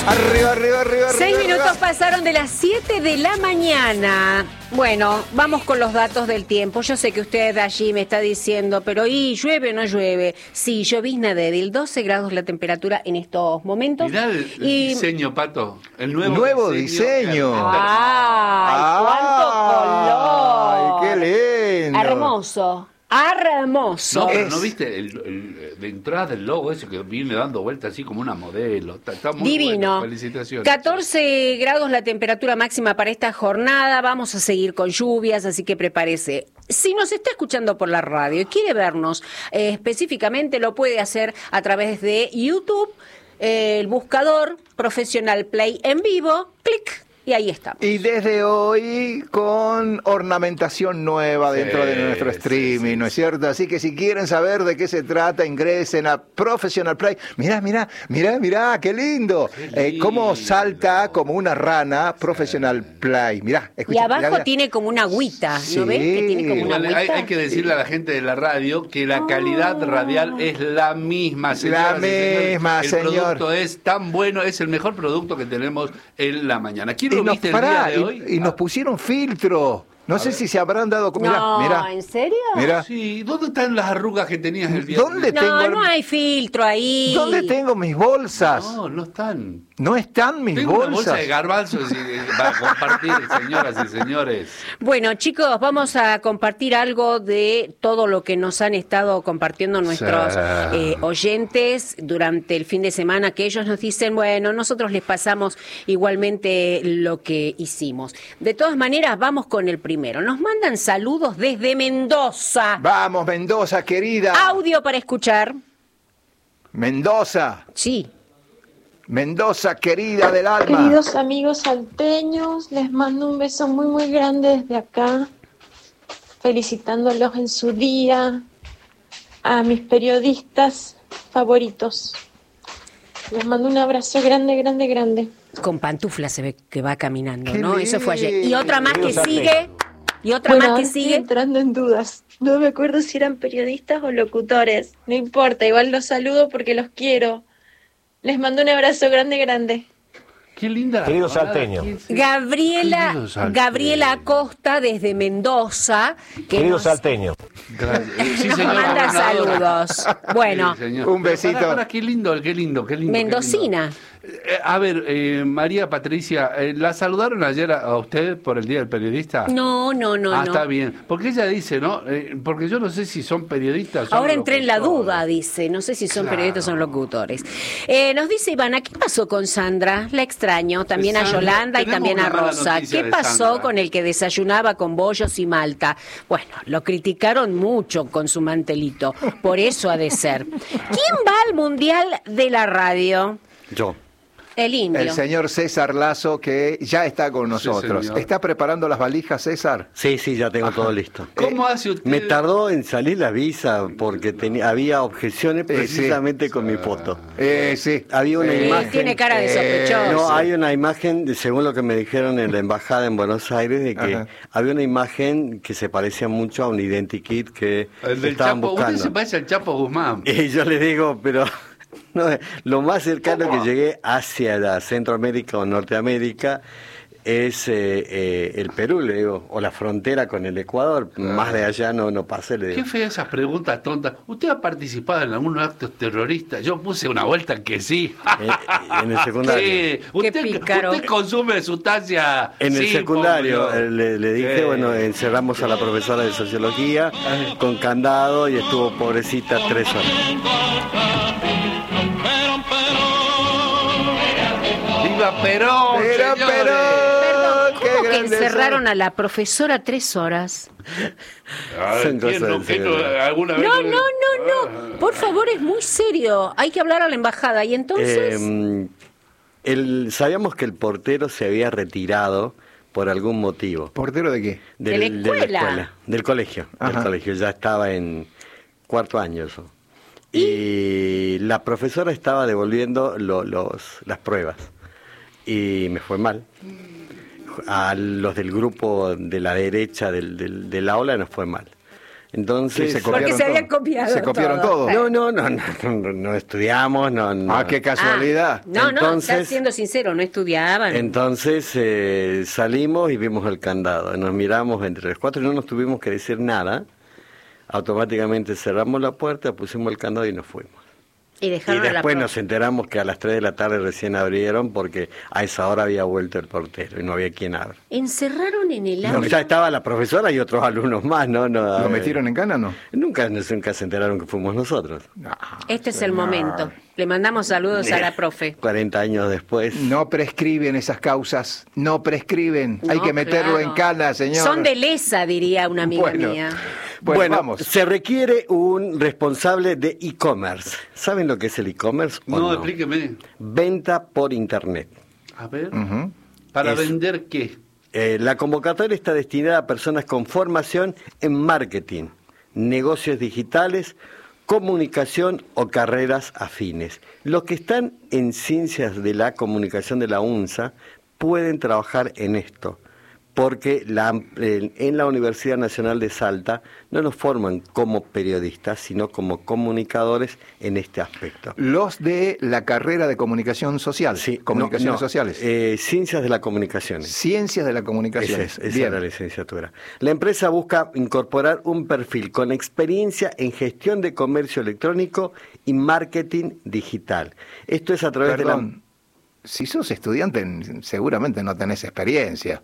Arriba, arriba, arriba. 6 minutos pasaron de las 7 de la mañana. Bueno, vamos con los datos del tiempo. Yo sé que usted allí me está diciendo, pero ¿y llueve o no llueve? Sí, llovizna débil, 12 grados la temperatura en estos momentos. Mirá el diseño, Pato. El nuevo diseño. ¡Ay, cuánto color! ¡Qué lindo! Hermoso. Hermoso. No, pero ¿no viste de entrada del logo ese que viene dando vuelta así como una modelo? Está muy divino. bueno. Felicitaciones. 14 grados la temperatura máxima para esta jornada. Vamos a seguir con lluvias, así que prepárese. Si nos está escuchando por la radio y quiere vernos específicamente, lo puede hacer a través de YouTube, el buscador Profesional Play en vivo, clic. Y ahí estamos. Y desde hoy con ornamentación nueva dentro de nuestro streaming, sí. ¿no es cierto? Así que si quieren saber de qué se trata, ingresen a Professional Play. Mirá, qué lindo. Cómo salta como una rana Professional Play. Mirá, escucha. Y abajo mirá. Tiene como una agüita, Sí. ¿no ves? Que tiene como una Igual agüita. hay que decirle a la gente de la radio que la calidad radial es la misma, señoras y señores. misma, el señor. producto es tan bueno, es el mejor producto que tenemos en la mañana. ¿Quién Y lo nos, viste el día de hoy? y nos pusieron filtro. No sé si se habrán dado cuenta. No, Mirá. ¿en serio? Mirá. Sí, ¿dónde están las arrugas que tenías el día ¿Dónde de hoy? tengo No hay filtro ahí. ¿Dónde tengo mis bolsas? No están. No están mis Tengo una bolsas. bolsa de garbanzos para compartir, señoras y señores. Bueno, chicos, vamos a compartir algo de todo lo que nos han estado compartiendo nuestros oyentes durante el fin de semana, que ellos nos dicen, bueno, nosotros les pasamos igualmente lo que hicimos. De todas maneras, vamos con el primero. Nos mandan saludos desde Mendoza. Vamos, Mendoza, querida. Audio para escuchar. Mendoza. Sí. Mendoza, querida del alma. Queridos amigos salteños, les mando un beso muy muy grande desde acá, felicitándolos en su día, a mis periodistas favoritos. Les mando un abrazo grande, grande, grande. Con pantuflas se ve que va caminando, Qué ¿no? Eso fue ayer. Y otra más que lindo. sigue. Y otra Bueno, más que estoy sigue. entrando en dudas. No me acuerdo si eran periodistas o locutores. No importa, igual los saludo porque los quiero. Les mando un abrazo grande, grande. Qué linda. Querido jornada. salteño. Gabriela Querido salteño. Gabriela Acosta desde Mendoza, que Querido nos salteño. Gracias. Sí, señor manda gobernador. saludos. Bueno, Sí, señor. Un besito. Para, qué lindo, qué lindo. mendocina. A ver, María Patricia, ¿la saludaron ayer a usted por el Día del Periodista? No. Está bien. Porque ella dice, ¿no? Porque yo no sé si son periodistas. Ahora entré en la locutores. duda, dice. No sé si son Claro. periodistas o son locutores. Nos dice Ivana, ¿qué pasó con Sandra? La extraño. También a Sandra, Yolanda y tenemos también a una mala Rosa. noticia ¿Qué de pasó Sandra. con el que desayunaba con bollos y malta? Bueno, lo criticaron mucho con su mantelito. Por eso ha de ser. ¿Quién va al Mundial de la Radio? Yo. El indio. El señor César Lazo, que ya está con Sí, nosotros. señor. ¿Está preparando las valijas, César? Sí, ya tengo todo listo. ¿Cómo hace usted? Me tardó en salir la visa porque había objeciones precisamente con mi foto. Sí. Había una imagen. Tiene cara de sospechoso. No, hay una imagen, según lo que me dijeron en la embajada en Buenos Aires, de que Ajá. había una imagen que se parecía mucho a un identikit que El del estaban Chapo. Usted buscando. se parece al Chapo Guzmán. Y yo le digo, pero no, lo más cercano que llegué hacia la Centroamérica o Norteamérica es el Perú, le digo, o la frontera con el Ecuador. Más de allá no pasé, le Qué digo. fea esas preguntas tontas. ¿Usted ha participado en algunos actos terroristas? Yo puse una vuelta que sí. En el secundario. ¿Qué? Qué pícaro. Usted consume sustancia. En el sí, secundario por Dios. le dije, bueno, encerramos a la profesora de sociología con candado y estuvo pobrecita 3 horas. ¡Viva Perón! Pero, señores! Perdón, qué ¿cómo que grande encerraron a la profesora 3 horas? Ay, Son ¿quién cosas no- del quién cielo. alguna vez No. Por favor, es muy serio. Hay que hablar a la embajada. Y entonces... Sabíamos que el portero se había retirado por algún motivo. ¿Portero de qué? ¿De la escuela? Del colegio. Ajá. Del colegio, ya estaba en 4º año eso. Y la profesora estaba devolviendo las pruebas. Y me fue mal. A los del grupo de la derecha del aula nos fue mal. Entonces, Porque se habían copiado. Se copiaron todo. No estudiamos, no. Qué casualidad. Estás siendo sincero, no estudiaban. Entonces salimos y vimos el candado. Nos miramos entre los cuatro y no nos tuvimos que decir nada. Automáticamente cerramos la puerta, pusimos el candado y nos fuimos. Y después nos enteramos que a las 3 de la tarde recién abrieron porque a esa hora había vuelto el portero y no había quien abra. ¿Encerraron en el aula? No, ya estaba la profesora y otros alumnos más, ¿no? ¿Lo metieron en cana, no? Nunca se enteraron que fuimos nosotros. Este es el momento. Le mandamos saludos a la profe. 40 años después. No prescriben esas causas, no prescriben. Hay que meterlo en cana, señor. Son de lesa, diría una amiga mía. Bueno, vamos. Se requiere un responsable de e-commerce. ¿Saben lo que es el e-commerce? No, explíqueme. Venta por internet. A ver, ¿para vender qué? La convocatoria está destinada a personas con formación en marketing, negocios digitales, comunicación o carreras afines. Los que están en ciencias de la comunicación de la UNSA pueden trabajar en esto, porque en la Universidad Nacional de Salta no nos forman como periodistas, sino como comunicadores en este aspecto. Los de la carrera de comunicación social. Sí, comunicaciones sociales. Ciencias de la comunicación. Ciencias de la comunicación. Esa es la licenciatura. La empresa busca incorporar un perfil con experiencia en gestión de comercio electrónico y marketing digital. Esto es a través de si sos estudiante, seguramente no tenés experiencia.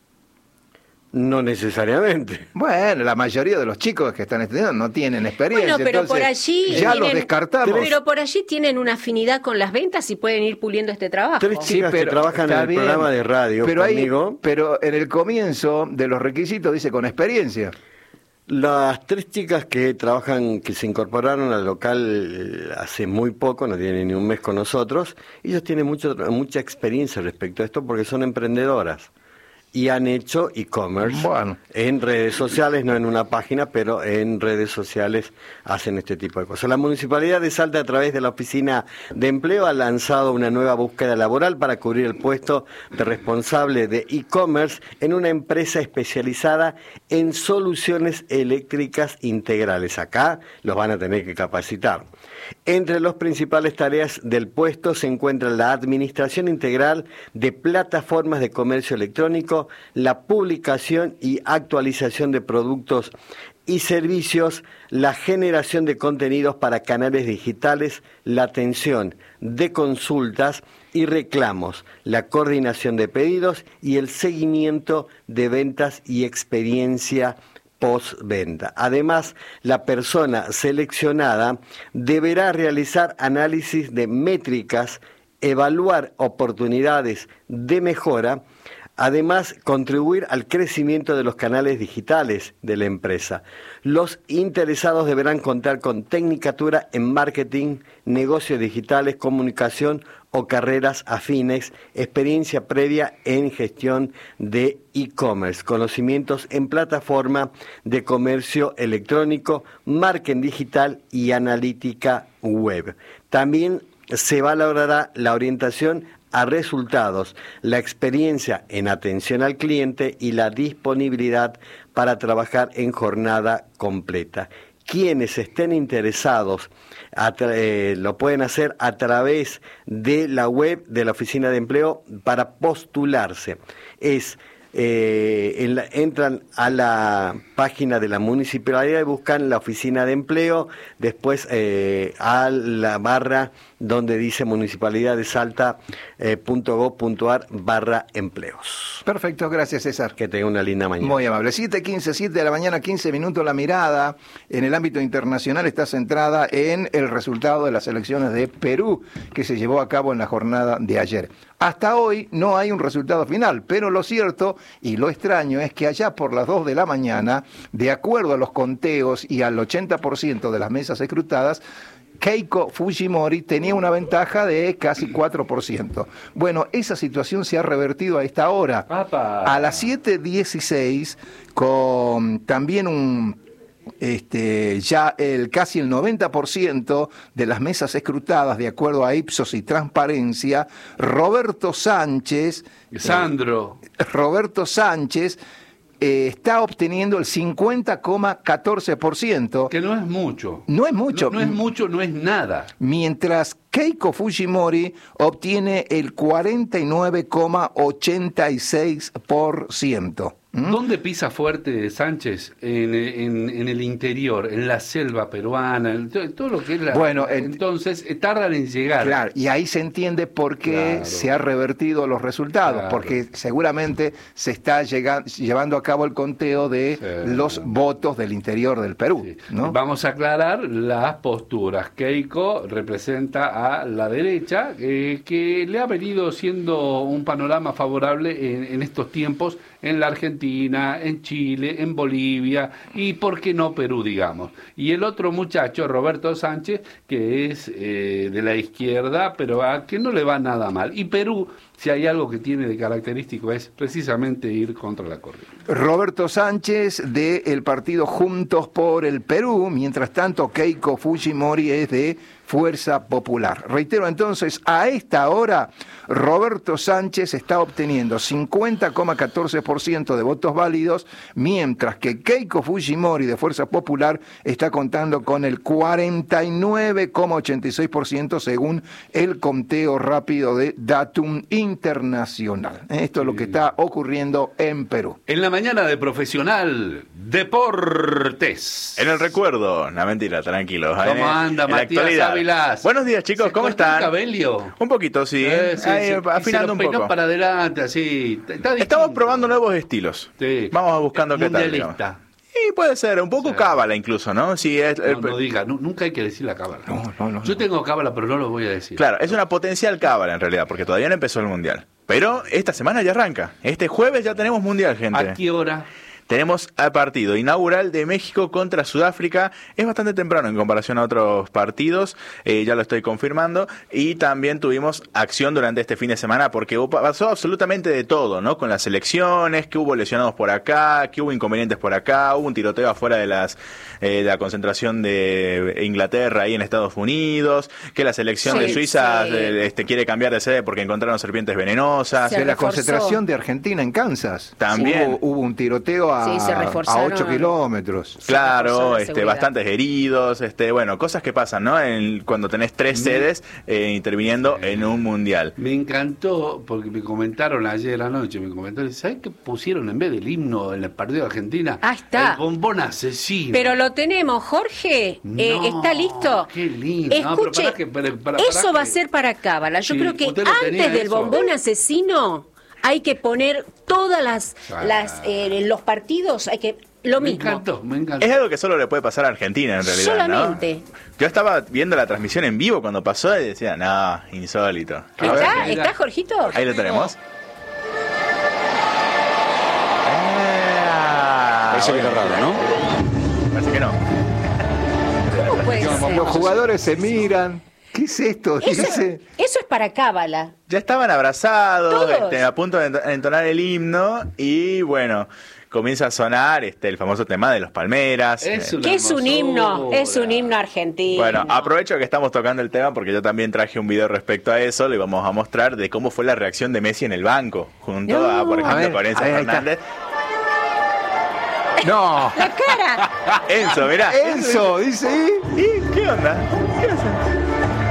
No necesariamente. Bueno, la mayoría de los chicos que están estudiando no tienen experiencia. Bueno, pero entonces, por allí ya los descartamos. Pero por allí tienen una afinidad con las ventas y pueden ir puliendo este trabajo. 3 chicas que trabajan en el programa de radio conmigo. Pero en el comienzo de los requisitos dice con experiencia. Las 3 chicas que se incorporaron al local hace muy poco, no tienen ni un mes con nosotros, ellos tienen mucha experiencia respecto a esto porque son emprendedoras. Y han hecho e-commerce en redes sociales, no en una página, pero en redes sociales hacen este tipo de cosas. La Municipalidad de Salta, a través de la Oficina de Empleo, ha lanzado una nueva búsqueda laboral para cubrir el puesto de responsable de e-commerce en una empresa especializada en soluciones eléctricas integrales. Acá los van a tener que capacitar. Entre las principales tareas del puesto se encuentra la administración integral de plataformas de comercio electrónico, la publicación y actualización de productos y servicios, la generación de contenidos para canales digitales, la atención de consultas y reclamos, la coordinación de pedidos y el seguimiento de ventas y experiencia postventa. Además, la persona seleccionada deberá realizar análisis de métricas, evaluar oportunidades de mejora, además contribuir al crecimiento de los canales digitales de la empresa. Los interesados deberán contar con tecnicatura en marketing, negocios digitales, comunicación o carreras afines, experiencia previa en gestión de e-commerce, conocimientos en plataforma de comercio electrónico, marketing digital y analítica web. También se valorará la orientación a resultados, la experiencia en atención al cliente y la disponibilidad para trabajar en jornada completa. Quienes estén interesados lo pueden hacer a través de la web de la Oficina de Empleo para postularse. Entran a la página de la municipalidad y buscan la Oficina de Empleo, después a la barra donde dice municipalidad de salta.gov.ar/empleos. Perfecto, gracias César. Que tenga una linda mañana. Muy amable. 7:15, 7 de la mañana, 15 minutos. La mirada en el ámbito internacional está centrada en el resultado de las elecciones de Perú que se llevó a cabo en la jornada de ayer. Hasta hoy no hay un resultado final, pero lo cierto y lo extraño es que allá por las 2 de la mañana, de acuerdo a los conteos y al 80% de las mesas escrutadas, Keiko Fujimori tenía una ventaja de casi 4%. Bueno, esa situación se ha revertido a esta hora. ¡Apa! A las 7:16, con también ya casi el 90% de las mesas escrutadas, de acuerdo a Ipsos y Transparencia, Roberto Sánchez está obteniendo el 50,14%. Que no es mucho. No es mucho. No es mucho, no es nada. Mientras Keiko Fujimori obtiene el 49,86%. ¿Dónde pisa fuerte Sánchez? En el interior, en la selva peruana, en todo lo que es la... Bueno, entonces tardan en llegar. Claro, y ahí se entiende por qué se han revertido los resultados, porque seguramente se está llevando a cabo el conteo de los votos del interior del Perú. Sí. ¿No? Vamos a aclarar las posturas. Keiko representa a la derecha, que le ha venido siendo un panorama favorable en estos tiempos en la Argentina, en Chile, en Bolivia y, ¿por qué no, Perú, digamos? Y el otro muchacho, Roberto Sánchez, que es de la izquierda, pero a que no le va nada mal. Y Perú, si hay algo que tiene de característico, es precisamente ir contra la corriente. Roberto Sánchez del partido Juntos por el Perú, mientras tanto Keiko Fujimori es de Fuerza Popular. Reitero entonces, a esta hora Roberto Sánchez está obteniendo 50,14% de votos válidos, mientras que Keiko Fujimori de Fuerza Popular está contando con el 49,86% según el conteo rápido de Datum Internacional. Esto es lo que está ocurriendo en Perú. En la mañana de Profesional Deportes. En el recuerdo, no mentira, tranquilos. ¿Cómo anda, Matías Ávilas? Buenos días, chicos, ¿cómo están? ¿Un cabello? Un poquito, sí. Afinando un poco. Para adelante, así. Estamos probando nuevos estilos. Sí. Vamos buscando qué tal. Mundialista. Y puede ser, un poco cábala incluso, ¿no? Sí, No diga, nunca hay que decir la cábala. No. Yo tengo cábala, pero no lo voy a decir. Claro, es una potencial cábala en realidad, porque todavía no empezó el Mundial. Pero esta semana ya arranca. Este jueves ya tenemos Mundial, gente. ¿A qué hora? Tenemos al partido inaugural de México contra Sudáfrica. Es bastante temprano en comparación a otros partidos, ya lo estoy confirmando. Y también tuvimos acción durante este fin de semana porque pasó absolutamente de todo, ¿no? Con las elecciones, que hubo lesionados por acá, que hubo inconvenientes por acá, hubo un tiroteo afuera de la concentración de Inglaterra ahí en Estados Unidos, que la selección de Suiza quiere cambiar de sede porque encontraron serpientes venenosas. La concentración de Argentina en Kansas. También hubo un tiroteo a 8 kilómetros. Claro, bastantes heridos, bueno, cosas que pasan, ¿no? Cuando tenés tres sedes interviniendo en un mundial. Me encantó, porque me comentaron ayer anoche, ¿sabes qué pusieron en vez del himno en el partido de Argentina? Ah, está. El bombón asesino. Pero lo tenemos, Jorge, ¿está listo? Qué lindo. Escuche, eso va a ser para cábala. Yo creo que antes del bombón asesino hay que poner todas los partidos, hay que lo mismo. Me encantó. Es algo que solo le puede pasar a Argentina en realidad, solamente. ¿no? Yo estaba viendo la transmisión en vivo cuando pasó y decía, no, insólito. ¿Está, Jorgito? Ahí lo tenemos. Eso es raro, ¿no? Parece que no. ¿Cómo puede ser? Los jugadores se miran. ¿Qué es esto? Eso es para cábala. Ya estaban abrazados, Todos. a punto de entonar el himno y bueno, comienza a sonar el famoso tema de los Palmeras. ¿Qué es un himno? Es un himno argentino. Bueno, aprovecho que estamos tocando el tema porque yo también traje un video respecto a eso, le vamos a mostrar de cómo fue la reacción de Messi en el banco, junto a, por ejemplo, con Enzo Fernández. No. La cara. Enzo, mirá. Enzo, dice. ¿Y qué onda? ¿Qué hacen?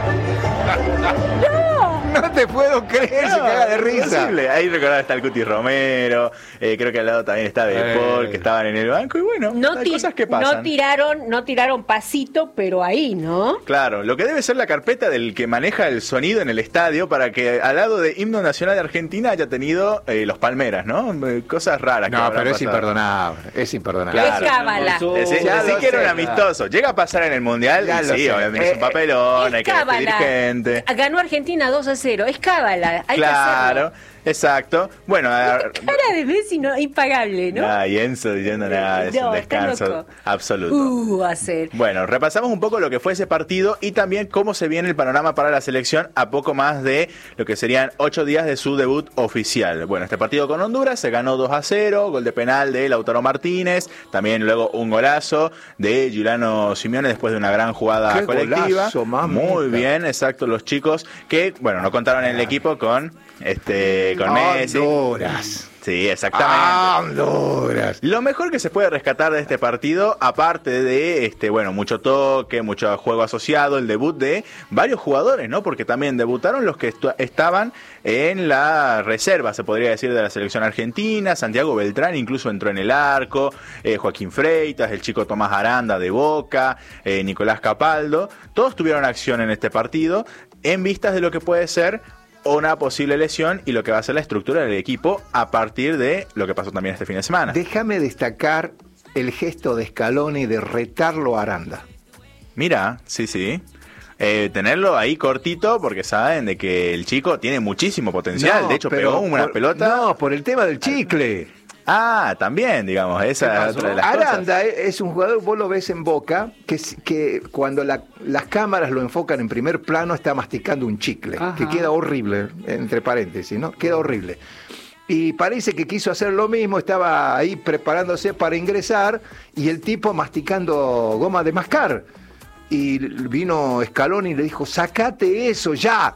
No te puedo creer, se caga de risa. Imposible. Ahí recordaba está el Cuti Romero, creo que al lado también está De Paul, que estaban en el banco y bueno, hay cosas que pasan. No tiraron pasito, pero ahí, ¿no? Claro, lo que debe ser la carpeta del que maneja el sonido en el estadio para que al lado de Himno Nacional de Argentina haya tenido los Palmeras, ¿no? Cosas raras. No, pero es imperdonable, es imperdonable. Claro. Es cábala. Sí que era un amistoso. Llega a pasar en el Mundial, sí, obviamente es un papelón, hay que despedir gente. Ganó Argentina 2-0, es cábala, hay que hacerlo. Exacto. Bueno, cara de Messi impagable, ¿no? Y Enzo diciendo nada, es un descanso absoluto. Hacer. Bueno, repasamos un poco lo que fue ese partido y también cómo se viene el panorama para la selección a poco más de lo que serían 8 días de su debut oficial. Bueno, este partido con Honduras se ganó 2-0, gol de penal de Lautaro Martínez, también luego un golazo de Giuliano Simeone después de una gran jugada colectiva. Golazo, muy bien, exacto, los chicos que, bueno, no contaron en el equipo con Messi. Sí, exactamente. Honduras. Lo mejor que se puede rescatar de este partido, aparte de mucho toque, mucho juego asociado, el debut de varios jugadores, ¿no? Porque también debutaron los que estaban en la reserva, se podría decir, de la selección argentina. Santiago Beltrán incluso entró en el arco, Joaquín Freitas, el chico Tomás Aranda de Boca, Nicolás Capaldo. Todos tuvieron acción en este partido en vistas de lo que puede ser una posible lesión y lo que va a ser la estructura del equipo a partir de lo que pasó también este fin de semana. Déjame destacar el gesto de Scaloni de retarlo a Aranda. Mira, sí. Tenerlo ahí cortito porque saben de que el chico tiene muchísimo potencial. De hecho, pegó una pelota. No, por el tema del chicle. También, digamos, esa es otra de las Aranda cosas. Es un jugador, vos lo ves en Boca, que cuando las cámaras lo enfocan en primer plano está masticando un chicle, Ajá. que queda horrible, entre paréntesis, ¿no? Queda horrible. Y parece que quiso hacer lo mismo, estaba ahí preparándose para ingresar y el tipo masticando goma de mascar. Y vino Scaloni y le dijo, sacate eso ya.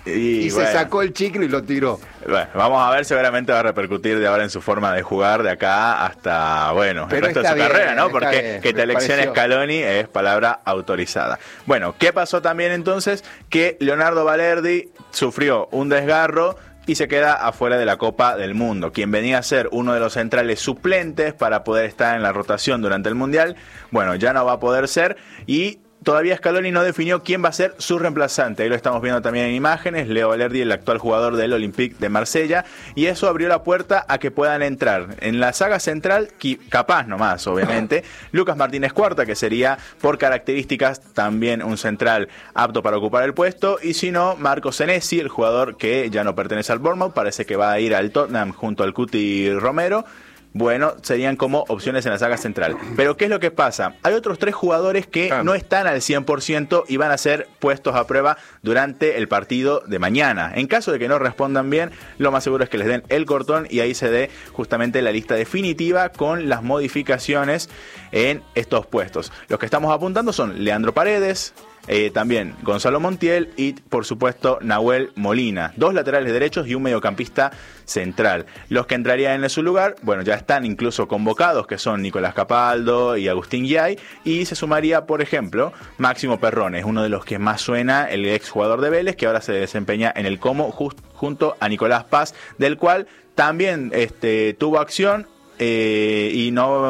Y bueno, se sacó el chicle y lo tiró. Bueno, vamos a ver, seguramente va a repercutir de ahora en su forma de jugar de acá hasta, el Pero resto de está su bien, carrera, ¿no? está Porque bien, que te me eleccione pareció. Scaloni es palabra autorizada. Bueno, ¿qué pasó también entonces? Que Leonardo Balerdi sufrió un desgarro y se queda afuera de la Copa del Mundo. Quien venía a ser uno de los centrales suplentes para poder estar en la rotación durante el Mundial, bueno, ya no va a poder ser y todavía Scaloni no definió quién va a ser su reemplazante. Ahí lo estamos viendo también en imágenes. Leo Balerdi, el actual jugador del Olympique de Marsella. Y eso abrió la puerta a que puedan entrar en la saga central, capaz nomás, obviamente, Lucas Martínez Cuarta, que sería por características también un central apto para ocupar el puesto. Y si no, Marco Senesi, el jugador que ya no pertenece al Bournemouth, parece que va a ir al Tottenham junto al Cuti Romero. Bueno, serían como opciones en la saga central. Pero ¿qué es lo que pasa? Hay otros 3 jugadores que no están al 100% y van a ser puestos a prueba durante el partido de mañana. En caso de que no respondan bien, lo más seguro es que les den el cortón y ahí se dé justamente la lista definitiva con las modificaciones en estos puestos. Los que estamos apuntando son Leandro Paredes, también Gonzalo Montiel y por supuesto Nahuel Molina, 2 laterales derechos y un mediocampista central. Los que entrarían en su lugar, bueno, ya están incluso convocados, que son Nicolás Capaldo y Agustín Guiay, y se sumaría, por ejemplo, Máximo Perrones, uno de los que más suena, el exjugador de Vélez, que ahora se desempeña en el Como junto a Nicolás Paz, del cual también tuvo acción y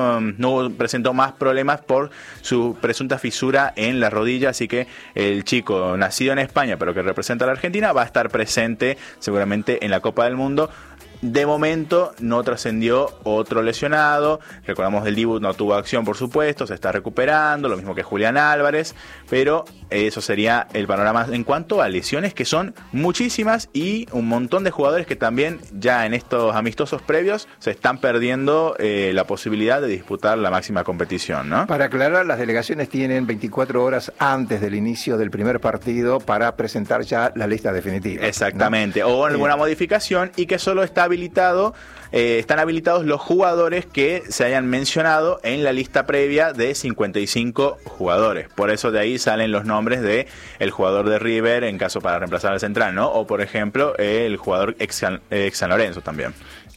no presentó más problemas por su presunta fisura en la rodilla, así que el chico nacido en España pero que representa a la Argentina va a estar presente seguramente en la Copa del Mundo. De momento no trascendió otro lesionado, recordamos del Dibu no tuvo acción por supuesto, se está recuperando, lo mismo que Julián Álvarez, pero eso sería el panorama en cuanto a lesiones, que son muchísimas y un montón de jugadores que también ya en estos amistosos previos se están perdiendo la posibilidad de disputar la máxima competición, ¿no? Para aclarar, las delegaciones tienen 24 horas antes del inicio del primer partido para presentar ya la lista definitiva. Exactamente, ¿no? O alguna modificación, y que solo están habilitados los jugadores que se hayan mencionado en la lista previa de 55 jugadores. Por eso de ahí salen los nombres de el jugador de River en caso para reemplazar al central, ¿no? O por ejemplo el jugador ex San Lorenzo también.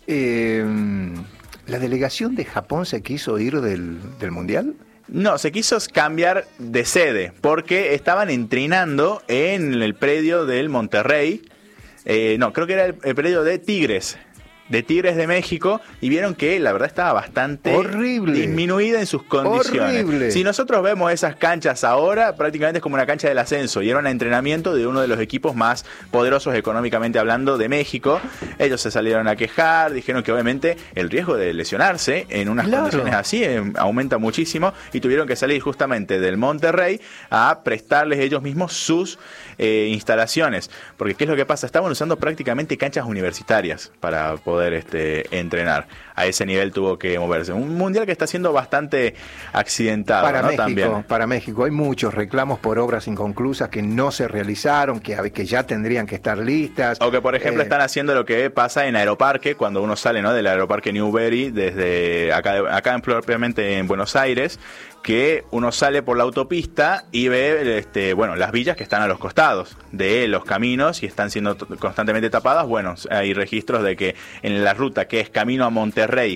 ¿La delegación de Japón se quiso ir del Mundial? No, se quiso cambiar de sede porque estaban entrenando en el predio del Monterrey. Creo que era el predio de Tigres de México, y vieron que la verdad estaba bastante horrible, disminuida en sus condiciones. Horrible. Si nosotros vemos esas canchas ahora, prácticamente es como una cancha del ascenso, y era un entrenamiento de uno de los equipos más poderosos económicamente hablando de México. Ellos se salieron a quejar, dijeron que obviamente el riesgo de lesionarse en unas condiciones así aumenta muchísimo, y tuvieron que salir justamente del Monterrey a prestarles ellos mismos sus instalaciones, porque ¿qué es lo que pasa? Estaban usando prácticamente canchas universitarias para poder entrenar. A ese nivel tuvo que moverse. Un mundial que está siendo bastante accidentado, para ¿no? México, También. Para México hay muchos reclamos por obras inconclusas que no se realizaron, que ya tendrían que estar listas. O que, por ejemplo, están haciendo lo que pasa en Aeroparque, cuando uno sale, ¿no?, del Aeroparque Newbery, desde acá propiamente en Buenos Aires, que uno sale por la autopista y ve bueno, las villas que están a los costados de los caminos y están siendo constantemente tapadas. Bueno, hay registros de que en la ruta que es camino a Monterrey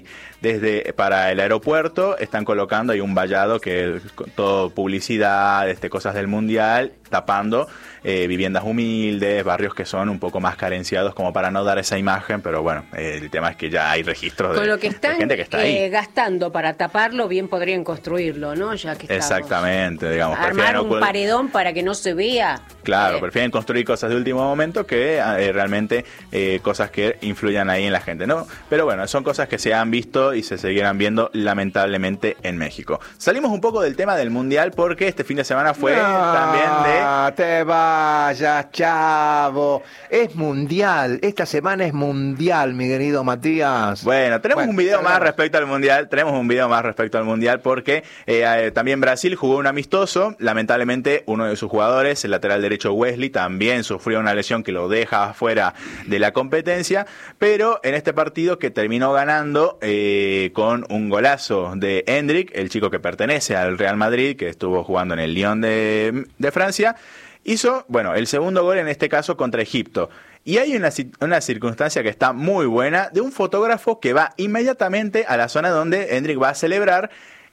para el aeropuerto están colocando ahí un vallado que todo publicidad, cosas del mundial, tapando viviendas humildes, barrios que son un poco más carenciados como para no dar esa imagen, pero bueno, el tema es que ya hay registros con lo que están de gente que está ahí. Gastando para taparlo, bien podrían construirlo, ¿no? Ya que exactamente, digamos, armar un paredón para que no se vea. Claro, prefieren construir cosas de último momento que realmente cosas que influyan ahí en la gente, ¿no? Pero bueno, son cosas que se han visto y se seguirán viendo lamentablemente en México. Salimos un poco del tema del mundial porque este fin de semana fue también de... Te vayas, chavo. Es mundial. Esta semana es mundial, mi querido Matías. Bueno, tenemos un video más respecto al mundial. Tenemos un video más respecto al mundial porque también Brasil jugó un amistoso. Lamentablemente, uno de sus jugadores, el lateral derecho Wesley, también sufrió una lesión que lo deja fuera de la competencia. Pero en este partido que terminó ganando con un golazo de Endrick, el chico que pertenece al Real Madrid, que estuvo jugando en el Lyon de Francia, hizo, bueno, el segundo gol en este caso contra Egipto. Y hay una circunstancia que está muy buena de un fotógrafo que va inmediatamente a la zona donde Endrick va a celebrar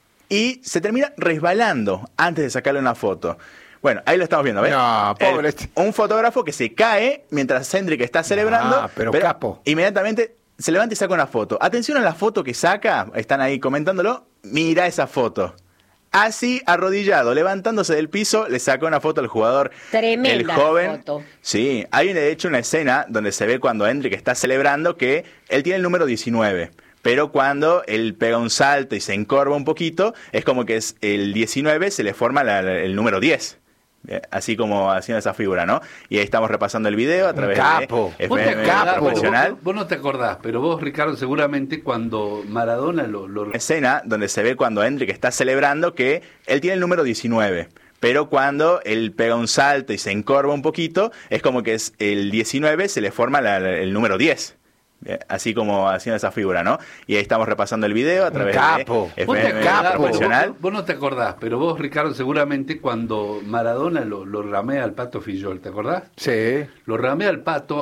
y se termina resbalando antes de sacarle una foto. Bueno, ahí lo estamos viendo, ¿ves? No, pobre. Un fotógrafo que se cae mientras Endrick está celebrando, pero capo. Inmediatamente se levanta y saca una foto. Atención a la foto que saca, están ahí comentándolo, mira esa foto. Así, arrodillado, levantándose del piso, le sacó una foto al jugador. Tremenda el joven. Foto. Sí, hay de hecho una escena donde se ve cuando Endrick está celebrando que él tiene el número 19. Pero cuando él pega un salto y se encorva un poquito, es como que es el 19 se le forma el número 10. Así como haciendo esa figura, ¿no? Y ahí estamos repasando el video a través de Profesional. Vos no te acordás, pero vos, Ricardo, seguramente cuando Maradona lo... Escena donde se ve cuando Endrick está celebrando que él tiene el número 19. Pero cuando él pega un salto y se encorva un poquito, es como que es el 19 se le forma el número 10. Así como haciendo esa figura, ¿no? Y ahí estamos repasando el video a través de Profesional. Vos no te acordás, pero vos, Ricardo, seguramente cuando Maradona lo ramea al Pato Fillol, ¿te acordás? Sí. Lo ramea al Pato